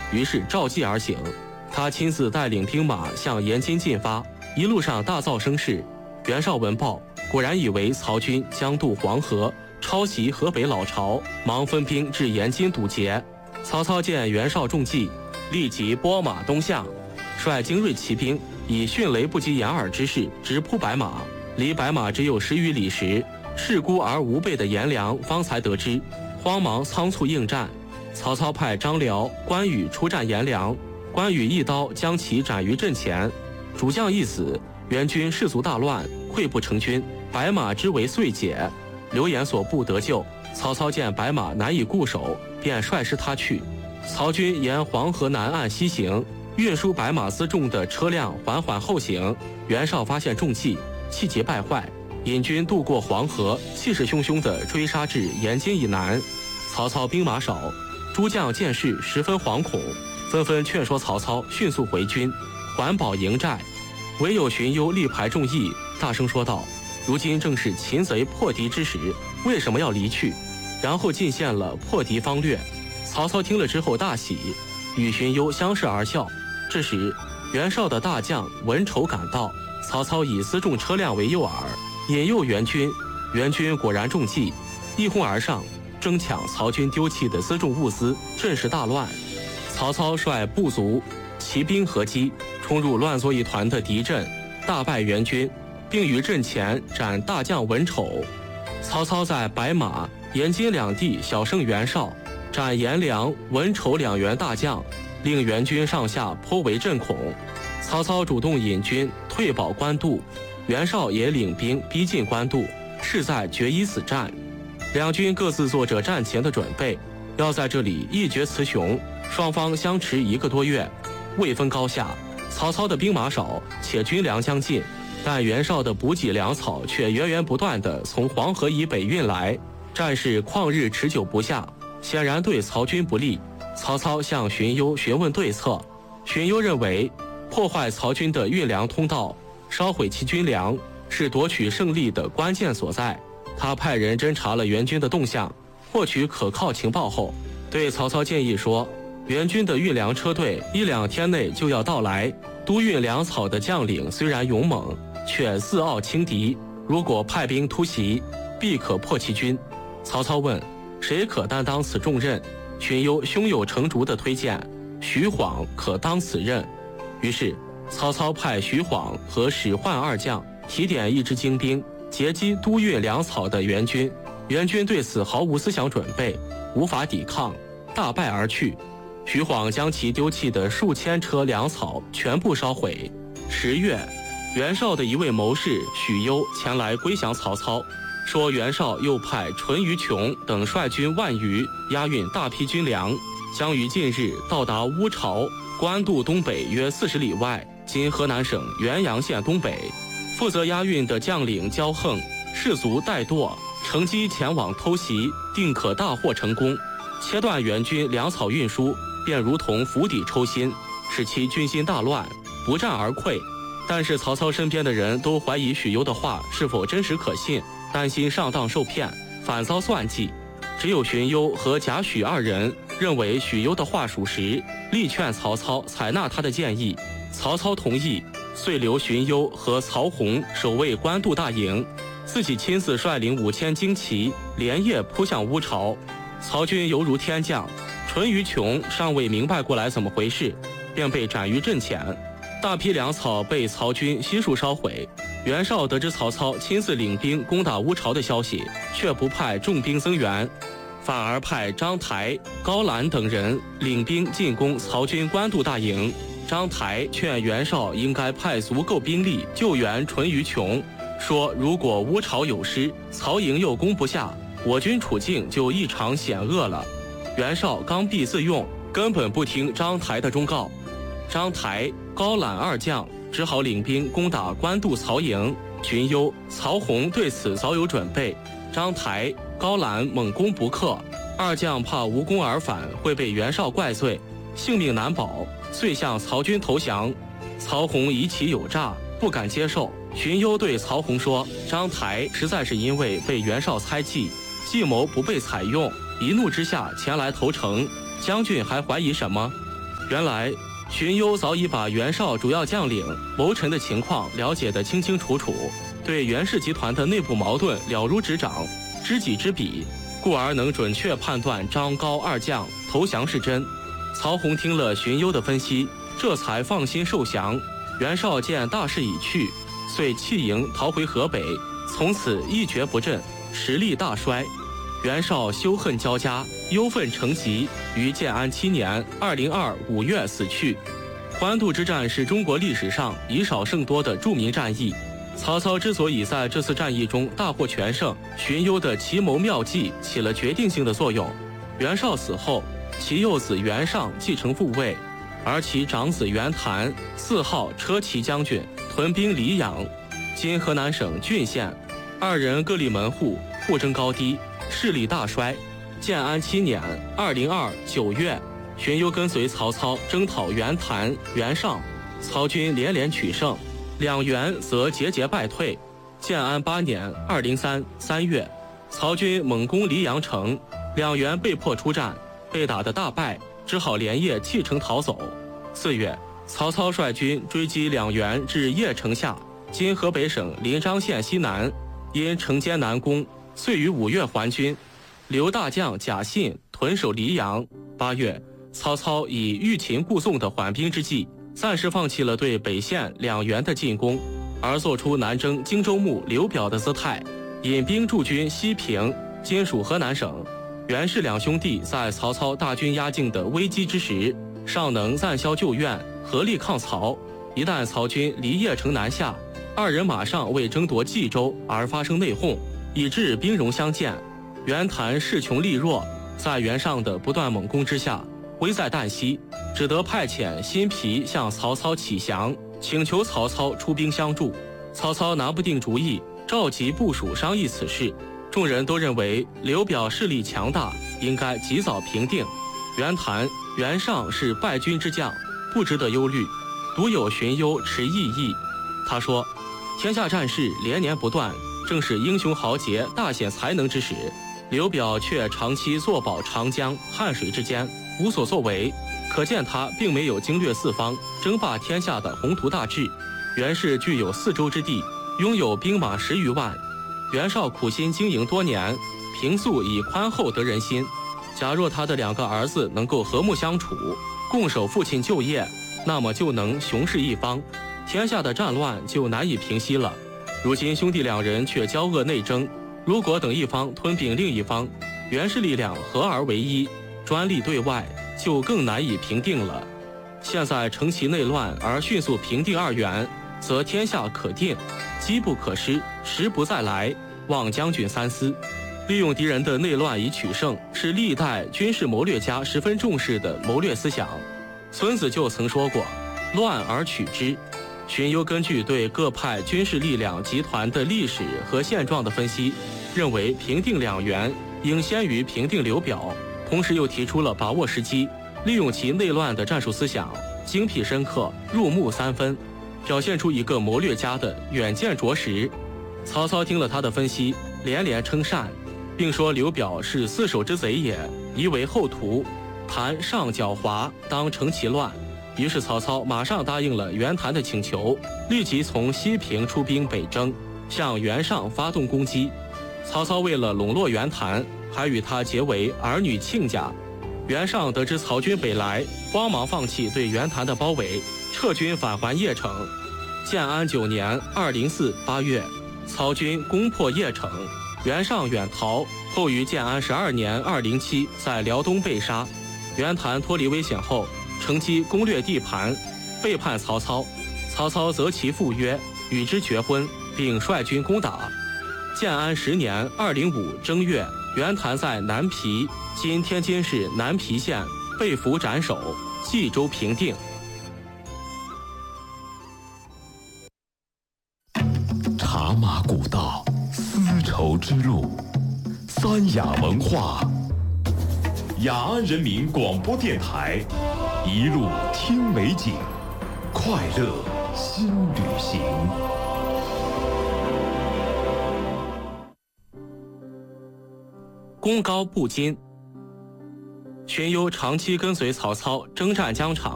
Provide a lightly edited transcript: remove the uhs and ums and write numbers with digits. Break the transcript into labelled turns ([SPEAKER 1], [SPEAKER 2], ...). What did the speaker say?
[SPEAKER 1] 于是召集而行。他亲自带领兵马向延津进发，一路上大噪声势。袁绍闻报，果然以为曹军将渡黄河，抄袭河北老巢，忙分兵至延津堵截。曹操见袁绍中计，立即拨马东向，率精锐骑兵以迅雷不及掩耳之势直扑白马。离白马只有10余里时，势孤而无备的颜良方才得知，慌忙仓促应战。曹操派张辽、关羽出战颜良，关羽一刀将其斩于阵前，主将一死，援军士卒大乱，溃不成军，白马之围遂解。刘演所部得救。曹操见白马难以固守，便率师他去。曹军沿黄河南岸西行，运输白马辎重的车辆缓缓后行。袁绍发现中计，气急败坏，引军渡过黄河，气势汹汹地追杀至延津以南。曹操兵马少，诸将见势十分惶恐，纷纷劝说曹操迅速回军，缓保营寨。唯有荀攸力排众议，大声说道：“如今正是擒贼破敌之时，为什么要离去？”然后进献了破敌方略。曹操听了之后大喜，与荀攸相视而笑。这时，袁绍的大将文丑赶到，曹操以辎重车辆为诱饵，引诱援军。援军果然中计，一哄而上，争抢曹军丢弃的辎重物资，阵势大乱。曹操率部族、骑兵合击，冲入乱作一团的敌阵，大败援军，并于阵前斩大将文丑。曹操在白马、延津两地小胜袁绍，斩颜良、文丑2员大将，令援军上下颇为震恐。曹操主动引军退保官渡，袁绍也领兵逼近官渡，势在决一死战。两军各自做着战前的准备，要在这里一决雌雄。双方相持1个多月，未分高下。曹操的兵马少，且军粮将尽，但袁绍的补给粮草却源源不断地从黄河以北运来，战事旷日持久不下，显然对曹军不利。曹操向荀攸询问对策，荀攸认为破坏曹军的运粮通道，烧毁其军粮，是夺取胜利的关键所在。他派人侦察了援军的动向，获取可靠情报后，对曹操建议说，援军的运粮车队1-2天内就要到来，督运粮草的将领虽然勇猛，却自傲轻敌，如果派兵突袭，必可破其军。曹操问，谁可担当此重任？荀攸胸有成竹地推荐徐晃可当此任。于是曹操派徐晃和史涣2将提点一支精兵，截击督运粮草的援军。援军对此毫无思想准备，无法抵抗，大败而去。徐晃将其丢弃的数千车粮草全部烧毁。10月，袁绍的一位谋士许攸前来归降曹操，说袁绍又派淳于琼等率军万余押运大批军粮，将于近日到达乌巢，官渡东北约40里外，今河南省原阳县东北。负责押运的将领焦横，士卒怠惰，乘机前往偷袭，定可大获成功。切断援军粮草运输，便如同釜底抽薪，使其军心大乱，不战而溃。但是曹操身边的人都怀疑许攸的话是否真实可信，担心上当受骗，反遭算计。只有荀攸和贾诩2人认为许攸的话属实，力劝曹操采纳他的建议。曹操同意，遂留荀攸和曹洪守卫官渡大营，自己亲自率领5000精骑，连夜扑向乌巢。曹军犹如天降，淳于琼尚未明白过来怎么回事，便被斩于阵前。大批粮草被曹军悉数烧毁。袁绍得知曹操亲自领兵攻打乌巢的消息，却不派重兵增援，反而派张台、高览等人领兵进攻曹军官渡大营。张台劝袁绍应该派足够兵力救援淳于琼，说如果乌巢有失，曹营又攻不下，我军处境就异常险恶了。袁绍刚愎自用，根本不听张台的忠告。张台、高览2将只好领兵攻打官渡曹营。荀攸、曹洪对此早有准备，张台、高览猛攻不克，2将怕无功而返会被袁绍怪罪，性命难保，遂向曹军投降。曹洪疑其有诈，不敢接受。荀攸对曹洪说，张台实在是因为被袁绍猜忌，计谋不被采用，一怒之下前来投诚，将军还怀疑什么？ 原来荀攸早已把袁绍主要将领、谋臣的情况了解得清清楚楚，对袁氏集团的内部矛盾了如指掌、知己知彼，故而能准确判断张高二将投降是真。曹洪听了荀攸的分析，这才放心受降。袁绍见大势已去，遂弃营逃回河北，从此一蹶不振，实力大衰。袁绍羞恨交加，忧愤成疾，于建安7年202 5月死去。官渡之战是中国历史上以少胜多的著名战役。曹操之所以在这次战役中大获全胜，荀攸的奇谋妙计起了决定性的作用。袁绍死后，其幼子袁尚继承父位，而其长子袁谭4号车骑将军，屯兵黎阳（今河南省浚县），二人各立门户，互争高低，势力大衰。建安7年202 9月，荀攸跟随曹操征讨袁谭、袁尚，曹军连连取胜，两袁则节节败退。建安8年203 3月，曹军猛攻黎阳城，两袁被迫出战，被打得大败，只好连夜弃城逃走。4月，曹操率军追击两袁至邺城下（今河北省临漳县西南），因城坚难攻，遂于5月还军。刘大将贾信屯守黎阳。8月，曹操以欲擒故纵的缓兵之计，暂时放弃了对北线两袁的进攻，而做出南征荆州牧刘表的姿态，引兵驻军西平（今属河南省）。袁氏两兄弟在曹操大军压境的危机之时，尚能暂消旧怨，合力抗曹。一旦曹军离邺城南下，二人马上为争夺冀州而发生内讧，以致兵戎相见。袁谭势穷力弱，在袁尚的不断猛攻之下，危在旦夕，只得派遣辛毗向曹操乞降，请求曹操出兵相助。曹操拿不定主意，召集部属商议此事。众人都认为刘表势力强大，应该及早平定。袁谭、袁尚是败军之将，不值得忧虑。独有荀攸持异议。他说：“天下战事连年不断，正是英雄豪杰大显才能之时。刘表却长期坐保长江、汉水之间，无所作为，可见他并没有经略四方、争霸天下的宏图大志。袁氏具有4州之地，拥有兵马10余万。袁绍苦心经营多年，平素以宽厚得人心。假若他的2个儿子能够和睦相处，共守父亲旧业，那么就能雄视一方，天下的战乱就难以平息了。如今兄弟2人却交恶内争，如果等一方吞并另一方，袁氏力量合而为一，专利对外，就更难以平定了。现在乘其内乱而迅速平定二袁，则天下可定，机不可失，时不再来，望将军三思。利用敌人的内乱以取胜，是历代军事谋略家十分重视的谋略思想。孙子就曾说过：“乱而取之。”荀攸根据对各派军事力量集团的历史和现状的分析，认为平定两袁应先于平定刘表，同时又提出了把握时机、利用其内乱的战术思想，精辟深刻，入木三分，表现出一个谋略家的远见卓识。曹操听了他的分析，连连称善，并说刘表是4手之贼也，宜为后图，谭尚狡猾，当成其乱。于是曹操马上答应了袁谭的请求，立即从西平出兵北征，向袁尚发动攻击。曹操为了笼络袁谭，还与他结为儿女亲家。袁尚得知曹军北来，慌忙放弃对袁谭的包围，撤军返还邺城。建安9年204 8月，曹军攻破邺城，袁尚远逃，后于建安12年207在辽东被杀。袁谭脱离危险后，乘机攻略地盘，背叛曹操。曹操择其父约，与之绝婚，并率军攻打。建安10年205正月，袁谭在南皮（今天津市南皮县）被俘斩首，冀州平定。
[SPEAKER 2] 茶马古道，丝绸之路，三雅文化。雅安人民广播电台，一路听美景，快乐新旅行。
[SPEAKER 1] 功高不矜。荀攸长期跟随曹操征战疆场，